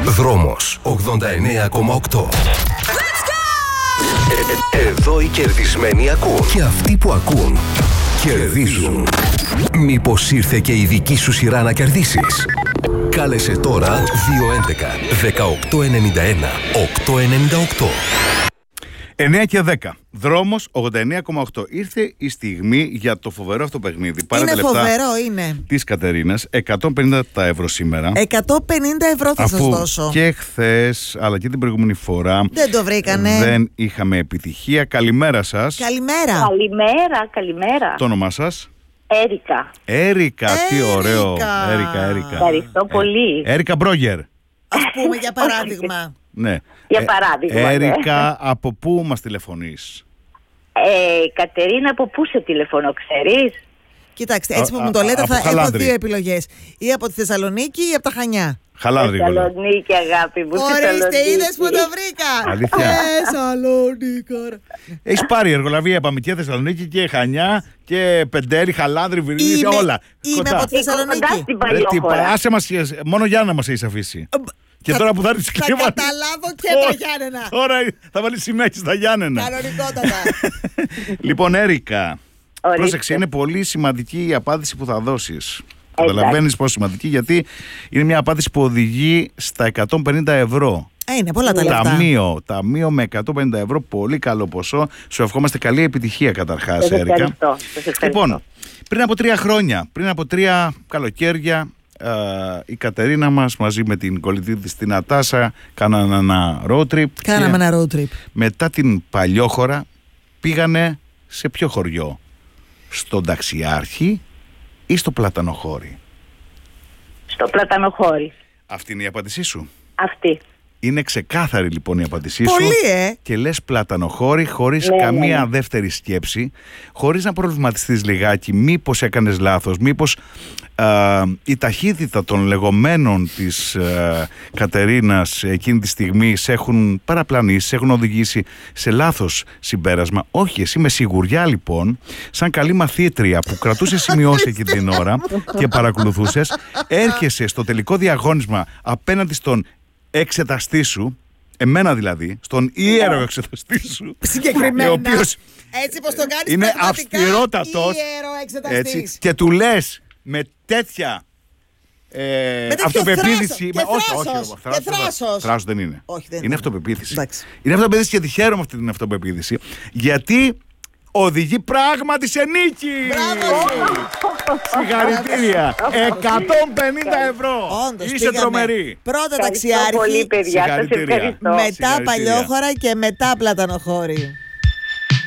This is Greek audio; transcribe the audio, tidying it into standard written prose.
Δρόμος 89,8. Εδώ οι κερδισμένοι ακούν. Και αυτοί που ακούν κερδίζουν. Μήπως ήρθε και η δική σου σειρά να κερδίσεις? Κάλεσε τώρα 211-1891-898. 9 και 10. Δρόμος 89,8. Ήρθε η στιγμή για το φοβερό αυτό παιχνίδι. Είναι φοβερό, είναι. Της Κατερίνας. 150 ευρώ σήμερα. 150 ευρώ θα σας δώσω. Και χθες, αλλά και την προηγούμενη φορά δεν το βρήκανε. Δεν είχαμε επιτυχία. Καλημέρα σας. Καλημέρα. Καλημέρα. Το όνομά σας? Έρικα, τι ωραίο. Έρικα. Ευχαριστώ πολύ. Έρικα Μπρόγερ. Ας πούμε για παράδειγμα. Ναι. Για παράδειγμα. Έρικα, από πού μας τηλεφωνείς? Κατερίνα, από πού σε τηλεφωνώ, ξέρεις? Κοιτάξτε, έτσι που μου το λέτε, θα έχω δύο επιλογές. Ή από τη Θεσσαλονίκη ή από τα Χανιά. Χαλάνδρη. Θεσσαλονίκη, αγάπη μου. Ορίστε, είδες που το βρήκα. Αλήθεια. Θεσσαλονίκη. Έχεις πάρει εργολαβία, είπαμε, και Θεσσαλονίκη και Χανιά και Πεντέρι, Χαλάνδρη, Βυρίνη, όλα. Είμαι από τη Θεσσαλονίκη. Άσε μας, μόνο Γιάννα μας έχεις αφήσει. Και τώρα που θα έρθει θα καταλάβω και τα Γιάννενα. Τώρα θα βάλει σημαία στα Γιάννενα. Κανονικότατα. Λοιπόν, Έρικα, πρόσεξε, είναι πολύ σημαντική η απάντηση που θα δώσεις. Καταλαβαίνεις πόσο σημαντική, γιατί είναι μια απάντηση που οδηγεί στα 150 ευρώ. Είναι πολλά τα λεφτά. Ταμείο με 150 ευρώ, πολύ καλό ποσό. Σου ευχόμαστε καλή επιτυχία καταρχάς, Έρικα. Ευχαριστώ. Λοιπόν, πριν από 3 χρόνια, πριν από 3 καλοκαίρια, η Κατερίνα μας μαζί με την κολλητή της την Νατάσα κάνανε ένα road trip. Κάναμε ένα road trip. Μετά την Παλιόχώρα πήγανε σε ποιο χωριό? Στον Ταξιάρχη ή στο Πλατανοχώρι? Στο Πλατανοχώρι. Αυτή είναι η απάντησή σου? Αυτή. Είναι ξεκάθαρη λοιπόν η απάντησή σου. Πολύ, Και λες Πλατανοχώρι χωρίς καμία δεύτερη σκέψη, χωρίς να προβληματιστείς λιγάκι μήπως έκανες λάθος, μήπως η ταχύτητα των λεγόμενων της Κατερίνας εκείνη τη στιγμή σε έχουν παραπλανήσει, σε έχουν οδηγήσει σε λάθος συμπέρασμα. Όχι, εσύ με σιγουριά λοιπόν, σαν καλή μαθήτρια που κρατούσε σημειώσεις εκείνη την ώρα και παρακολουθούσες, έρχεσαι στο τελικό διαγώνισμα απέναντι στον εξεταστή σου, εμένα δηλαδή, στον ιερό εξεταστή σου, συγκεκριμένα, ο οποίος έτσι πως τον κάνεις είναι πραγματικά αυστηρότατος, εξεταστής. και του λες με τέτοια αυτοπεποίθηση. Και θράσος. Θράσος δεν είναι. Όχι, δεν είναι αυτοπεποίθηση. Εντάξει. Είναι αυτοπεποίθηση και τη χαίρομαι αυτή την αυτοπεποίθηση, γιατί οδηγεί πράγματι σε νίκη. Μπράβο. Συγχαρητήρια. 150 ευρώ. Όντως, Είσαι τρομερή. Πρώτα Ταξιάρχη, πολύ, παιδιά. Σας ευχαριστώ. μετά Παλιόχώρα και μετά Πλατανοχώρι.